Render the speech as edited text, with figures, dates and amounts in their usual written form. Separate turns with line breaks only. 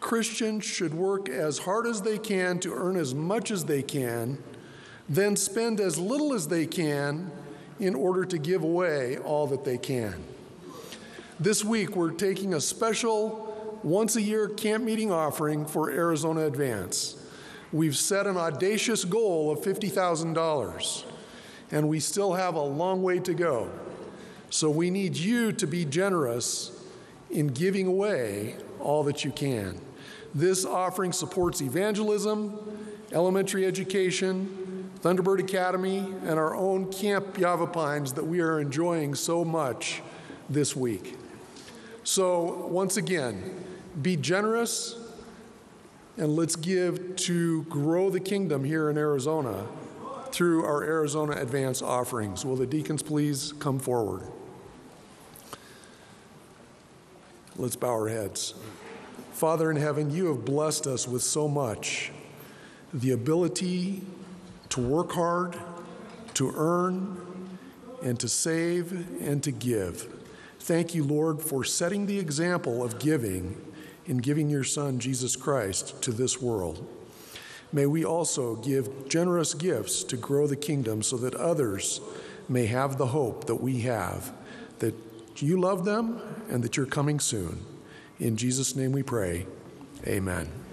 Christians should work as hard as they can to earn as much as they can, then spend as little as they can in order to give away all that they can. This week, we're taking a special once-a-year camp meeting offering for Arizona Advance. We've set an audacious goal of $50,000, and we still have a long way to go. So we need you to be generous in giving away all that you can. This offering supports evangelism, elementary education, Thunderbird Academy, and our own Camp Yavapines that we are enjoying so much this week. So once again, be generous, and let's give to grow the kingdom here in Arizona through our Arizona Advance offerings. Will the deacons please come forward? Let's bow our heads. Father in heaven, you have blessed us with so much, the ability to work hard, to earn, and to save, and to give. Thank you, Lord, for setting the example of giving in giving your Son, Jesus Christ, to this world. May we also give generous gifts to grow the kingdom so that others may have the hope that we have, that you love them and that you're coming soon. In Jesus' name we pray, amen.